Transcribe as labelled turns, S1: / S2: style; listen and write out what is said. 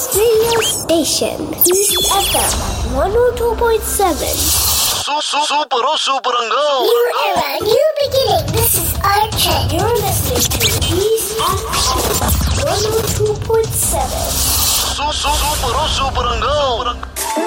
S1: best radio station, East FM 102.7.
S2: Super go!
S1: New era, new beginning. This is our trend. You're listening to East FM 102.7.
S2: Super go!